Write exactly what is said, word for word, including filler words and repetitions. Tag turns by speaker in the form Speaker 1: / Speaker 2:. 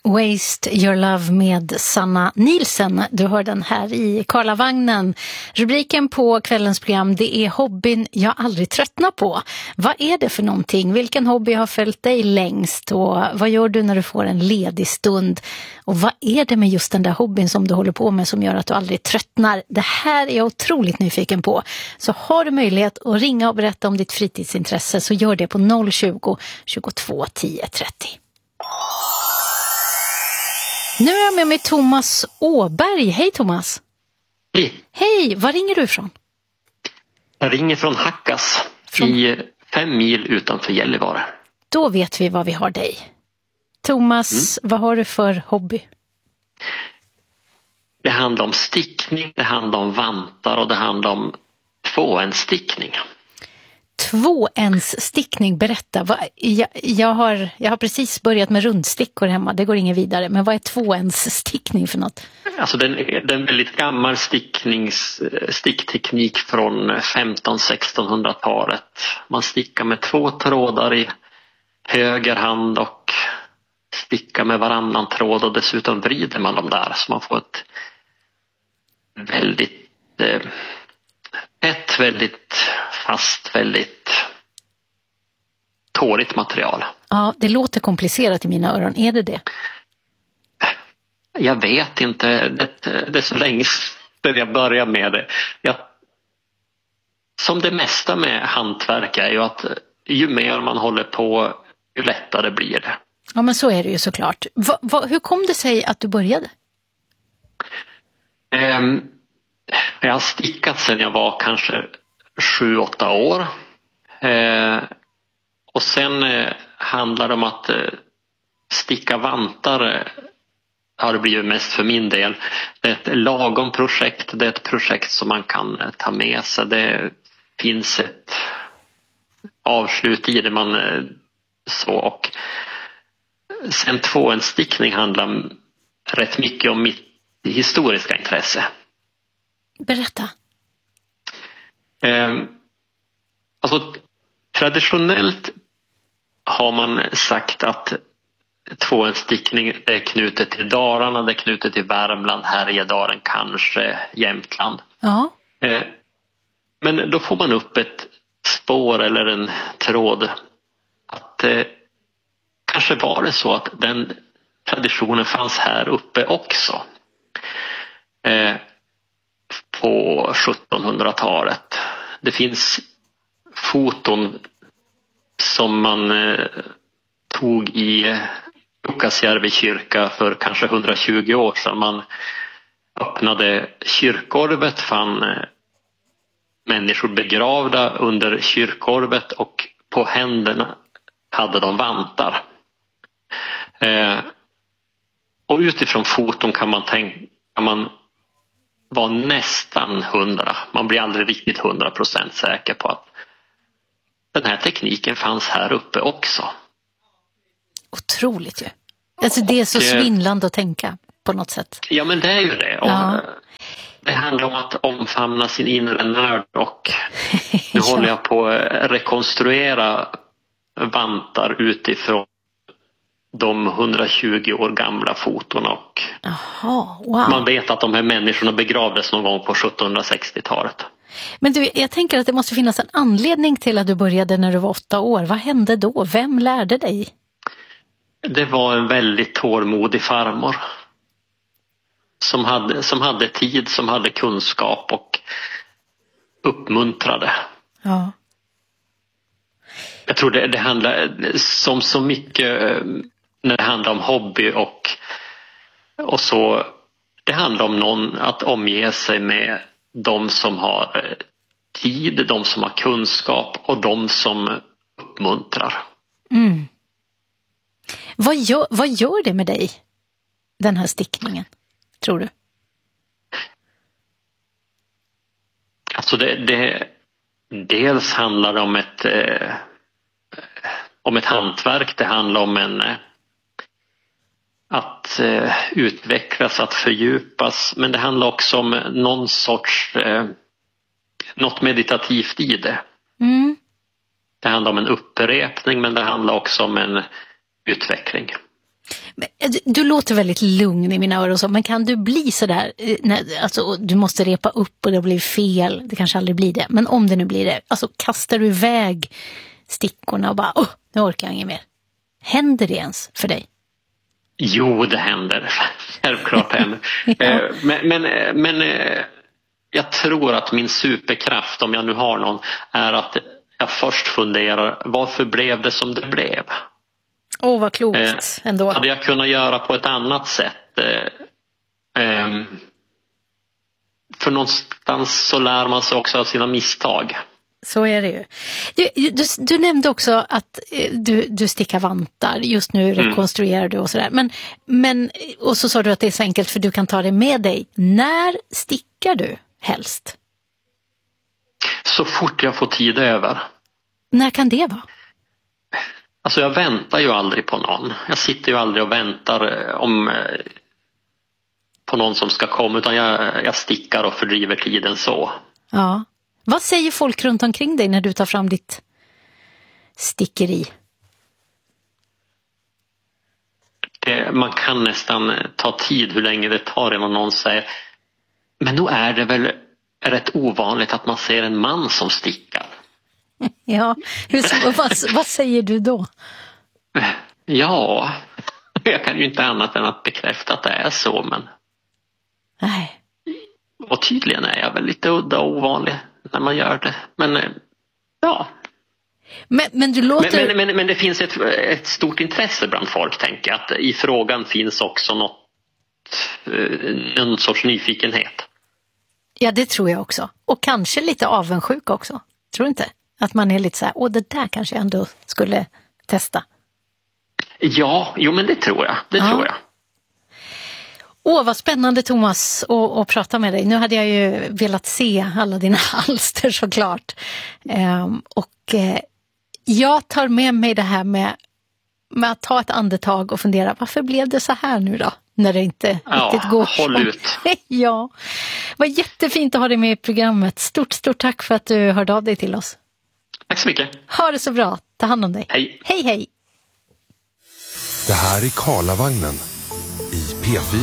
Speaker 1: Waste Your Love med Sanna Nielsen. Du hör den här i Karlavagnen. Rubriken på kvällens program, det är hobbyn jag aldrig tröttnar på. Vad är det för någonting? Vilken hobby har följt dig längst? Och vad gör du när du får en ledig stund? Och vad är det med just den där hobbyn som du håller på med som gör att du aldrig tröttnar? Det här är jag otroligt nyfiken på. Så har du möjlighet att ringa och berätta om ditt fritidsintresse så gör det på noll tjugo, tjugotvå, tio, trettio. Nu är jag med mig Thomas Åberg. Hej Thomas.
Speaker 2: Hej.
Speaker 1: Hej, var ringer du ifrån?
Speaker 2: Jag ringer från Hackas från... i fem mil utanför Gällivare.
Speaker 1: Då vet vi vad vi har dig. Thomas, mm. vad har du för hobby?
Speaker 2: Det handlar om stickning, det handlar om vantar och det handlar om tvåensstickning.
Speaker 1: Tvåensstickning, berätta. Vad, jag, jag, har, jag har precis börjat med rundstickor hemma, det går ingen vidare. Men vad är tvåensstickning för något?
Speaker 2: Alltså det är en väldigt gammal sticknings, stickteknik från femton-sextonhundratalet. Man stickar med två trådar i höger hand och stickar med varannan tråd och dessutom vrider man dem där så man får ett väldigt eh, ett väldigt fast, väldigt tårigt material.
Speaker 1: Ja, det låter komplicerat i mina öron. Är det det?
Speaker 2: Jag vet inte. Det, det är så länge sedan jag började med det. Jag, som det mesta med hantverk är ju att ju mer man håller på, ju lättare blir det.
Speaker 1: Ja, men så är det ju såklart. Va, va, hur kom det sig att du började?
Speaker 2: Um, jag har stickat sedan jag var kanske sju, åtta år. Eh, och sen eh, handlar det om att eh, sticka vantar eh, har det blivit mest för min del. Det är ett lagom projekt, det är ett projekt som man kan eh, ta med sig. Det finns ett avslut i det man eh, så och sen tvåensstickning handlar rätt mycket om mitt historiska intresse.
Speaker 1: Berätta.
Speaker 2: Eh, alltså traditionellt har man sagt att tvåensstickning är knutet till Dalarna, det är knutet till Värmland, Härjedalen, kanske Jämtland.
Speaker 1: Ja.
Speaker 2: Eh, men då får man upp ett spår eller en tråd att eh, kanske var det så att den traditionen fanns här uppe också. Eh, på sjuttonhundratalet. Det finns foton som man eh, tog i Jukkasjärvi kyrka för kanske hundratjugo år sedan. Man öppnade kyrkorvet, fann eh, människor begravda under kyrkorvet och på händerna hade de vantar. Eh, och utifrån foton kan man tänka man var nästan hundra. Man blir aldrig riktigt hundra procent säker på att den här tekniken fanns här uppe också.
Speaker 1: Otroligt ju. Alltså det är så och, svindlande att tänka på något sätt.
Speaker 2: Ja, men det är ju det. Och
Speaker 1: ja.
Speaker 2: Det handlar om att omfamna sin inre nörd och nu ja. håller jag på att rekonstruera vantar utifrån de hundratjugo år gamla foton och
Speaker 1: Aha, wow.
Speaker 2: man vet att de här människorna begravdes någon gång på sjuttonhundrasextiotalet.
Speaker 1: Men du, jag tänker att det måste finnas en anledning till att du började när du var åtta år. Vad hände då? Vem lärde dig?
Speaker 2: Det var en väldigt tålmodig farmor som hade, som hade tid, som hade kunskap och uppmuntrade.
Speaker 1: Ja.
Speaker 2: Jag tror det, det handlar som så mycket när det handlar om hobby och, och så. Det handlar om någon att omge sig med de som har tid, de som har kunskap och de som uppmuntrar.
Speaker 1: Mm. Vad gör, vad gör det med dig, den här stickningen, tror du?
Speaker 2: Alltså det, det dels handlar det om ett eh, om ett hantverk, det handlar om en att eh, utvecklas, att fördjupas, men det handlar också om någon sorts eh, något meditativt i det.
Speaker 1: Mm.
Speaker 2: Det handlar om en upprepning, men det handlar också om en utveckling.
Speaker 1: Du, du låter väldigt lugn i mina öron och så, men kan du bli så där, när, alltså du måste repa upp och det blir fel, det kanske aldrig blir det, men om det nu blir det, alltså kastar du iväg stickorna och bara, åh, nu orkar jag inget mer. Händer det ens för dig?
Speaker 2: Jo, det händer. Självklart händer. ja. Men, men, men jag tror att min superkraft, om jag nu har någon, är att jag först funderar, varför blev det som det blev?
Speaker 1: Åh, oh, vad klokt eh, ändå.
Speaker 2: Hade jag kunnat göra på ett annat sätt? Eh, eh, för någonstans så lär man sig också av sina misstag.
Speaker 1: Så är det ju. Du, du, du nämnde också att du, du stickar vantar. Just nu rekonstruerar mm. du och sådär. Men, men, och så sa du att det är så enkelt för du kan ta det med dig. När stickar du helst?
Speaker 2: Så fort jag får tid över.
Speaker 1: När kan det vara?
Speaker 2: Alltså jag väntar ju aldrig på någon. Jag sitter ju aldrig och väntar om, på någon som ska komma. Utan jag, jag stickar och fördriver tiden så.
Speaker 1: Ja. Vad säger folk runt omkring dig när du tar fram ditt stickeri?
Speaker 2: Det, man kan nästan ta tid hur länge det tar innan någon säger, men då är det väl rätt ovanligt att man ser en man som stickar.
Speaker 1: Ja, hur, vad, vad säger du då?
Speaker 2: Ja, jag kan ju inte annat än att bekräfta att det är så, men...
Speaker 1: Nej.
Speaker 2: Och tydligen är jag väl lite udda och ovanlig när man gör det. Men ja.
Speaker 1: Men, men, du låter...
Speaker 2: men, men, men, men det finns ett, ett stort intresse bland folk, tänker jag. Att i frågan finns också något, någon sorts nyfikenhet.
Speaker 1: Ja, det tror jag också. Och kanske lite avundsjuk också. Tror du inte? Att man är lite så här, åh, det där kanske jag ändå skulle testa.
Speaker 2: Ja, jo men det tror jag. Det ja. tror jag.
Speaker 1: Åh, vad spännande Thomas att, att prata med dig. Nu hade jag ju velat se alla dina halster såklart. Ehm, och eh, jag tar med mig det här med, med att ta ett andetag och fundera, varför blev det så här nu då? När det inte
Speaker 2: ja,
Speaker 1: riktigt går.
Speaker 2: Håll ut.
Speaker 1: Ja, vad jättefint att ha dig med i programmet. Stort, stort tack för att du hörde av dig till oss.
Speaker 2: Tack så mycket.
Speaker 1: Ha det så bra. Ta hand om dig.
Speaker 2: Hej.
Speaker 1: Hej, hej.
Speaker 3: Det här är Karlavagnen i P fyra.